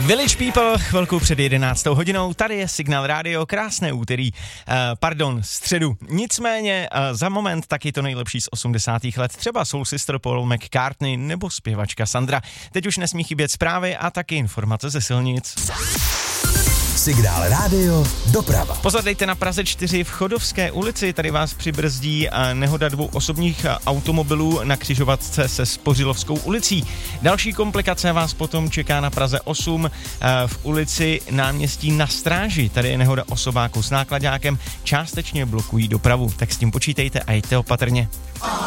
Village People, chvilku před 11. hodinou, tady je Signál Radio, krásné úterý, středu. Nicméně za moment taky to nejlepší z 80. let, třeba Soul Sister Paul McCartney nebo zpěvačka Sandra. Teď už nesmí chybět zprávy a taky informace ze silnic. Signál Radio doprava. Pozadejte na Praze 4 v Chodovské ulici, tady vás přibrzdí nehoda 2 osobních automobilů na křižovatce se Spořilovskou ulicí. Další komplikace vás potom čeká na Praze 8 v ulici Náměstí Na Stráži. Tady je nehoda osobáku s náklaďákem, částečně blokují dopravu, tak s tím počítejte a jděte opatrně.